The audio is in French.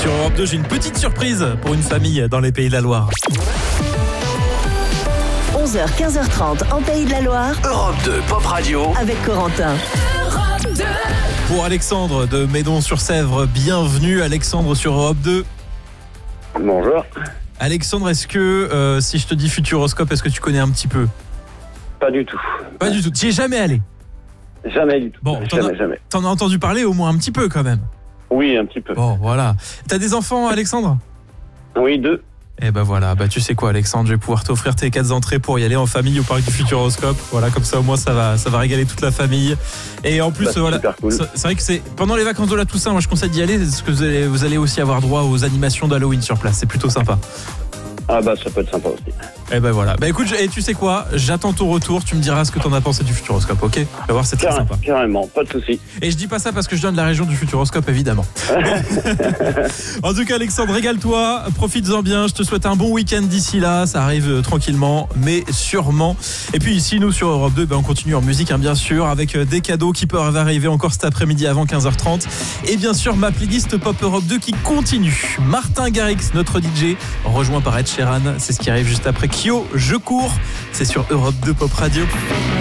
Sur Europe 2, j'ai une petite surprise pour une famille dans les Pays de la Loire. 11h, 15h30 en Pays de la Loire. Europe 2 Pop Radio Avec Corentin. Europe 2. Pour Alexandre de Médon-sur-Sèvre, bienvenue Alexandre sur Europe 2. Bonjour. Alexandre, est-ce que si je te dis Futuroscope, est-ce que tu connais un petit peu ? Pas du tout. Pas du tout, tu n'y es jamais allé ? Jamais du tout. Bon, jamais. T'en as entendu parler au moins un petit peu quand même. Oui, un petit peu. Bon, voilà. T'as des enfants, Alexandre ? Oui, 2. Eh ben voilà, tu sais quoi Alexandre, je vais pouvoir t'offrir tes 4 entrées pour y aller en famille au parc du Futuroscope. Voilà, comme ça au moins ça va régaler toute la famille. Et en plus voilà, cool. c'est vrai que c'est pendant les vacances de la Toussaint, moi je conseille d'y aller parce que vous allez aussi avoir droit aux animations d'Halloween sur place, c'est plutôt sympa. Ah bah ça peut être sympa aussi. Eh ben voilà. Écoute, et tu sais quoi, j'attends ton retour, tu me diras ce que t'en as pensé du Futuroscope, ok ? Tu vas voir, c'est très sympa. Carrément, pas de souci. Et je dis pas ça parce que je viens de la région du Futuroscope, évidemment. En tout cas, Alexandre, régale-toi, profites-en bien. Je te souhaite un bon week-end d'ici là. Ça arrive tranquillement, mais sûrement. Et puis ici, nous sur Europe 2, on continue en musique, bien sûr, avec des cadeaux qui peuvent arriver encore cet après-midi avant 15h30. Et bien sûr, ma playlist Pop Europe 2 qui continue. Martin Garrix, notre DJ, rejoint par Ed Sheeran. C'est ce qui arrive juste après Kyo, Je cours. C'est sur Europe 2 Pop Radio.